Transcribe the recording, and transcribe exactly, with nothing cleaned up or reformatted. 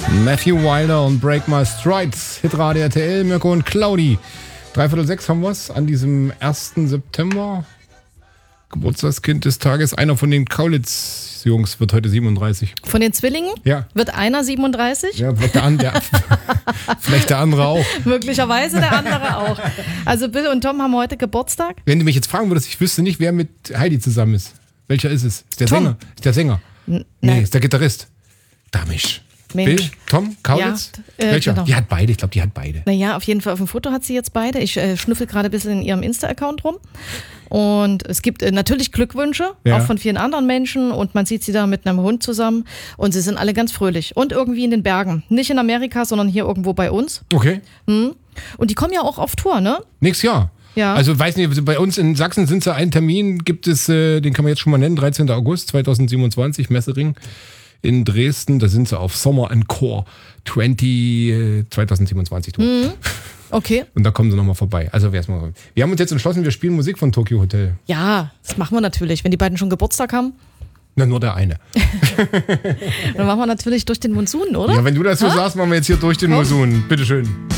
Matthew Wilder und Break My Strides. Hitradio R T L, Mirko und Claudi. Dreiviertel sechs haben wir es an diesem ersten September. Geburtstagskind des Tages. Einer von den Kaulitz-Jungs wird heute siebenunddreißig. Von den Zwillingen? Ja. Wird einer siebenunddreißig? Ja, wird der andere. Vielleicht der andere auch. Möglicherweise der andere auch. Also Bill und Tom haben heute Geburtstag. Wenn du mich jetzt fragen würdest, ich wüsste nicht, wer mit Heidi zusammen ist. Welcher ist es? Ist der Tom. Sänger? Ist der Sänger? N- Nee, nein. ist der Gitarrist. Damisch. Mensch. Bill, Tom, Kaulitz? Ja, äh, Welcher? genau. Die hat beide, ich glaube, die hat beide. Naja, auf jeden Fall auf dem Foto hat sie jetzt beide. Ich äh, schnüffel gerade ein bisschen in ihrem Insta-Account rum. Und es gibt äh, natürlich Glückwünsche, Ja. auch von vielen anderen Menschen. Und man sieht sie da mit einem Hund zusammen. Und sie sind alle ganz fröhlich. Und irgendwie in den Bergen. Nicht in Amerika, sondern hier irgendwo bei uns. Okay. Und die kommen ja auch auf Tour, ne? Nächstes Jahr. Ja. Also weiß nicht, bei uns in Sachsen sind es ja einen Termin, gibt es, äh, den kann man jetzt schon mal nennen, dreizehnten August zweitausendsiebenundzwanzig, Messering in Dresden. Da sind sie auf Sommer Encore zwanzig, äh, zweitausendsiebenundzwanzig. Mhm. Okay. Und da kommen sie nochmal vorbei. Also wer's mal. Wir haben uns jetzt entschlossen, wir spielen Musik von Tokyo Hotel. Ja, das machen wir natürlich. Wenn die beiden schon Geburtstag haben, Na, nur der eine. dann machen wir natürlich durch den Monsun, oder? Ja, wenn du das so sagst, machen wir jetzt hier durch den Monsun. Bitteschön.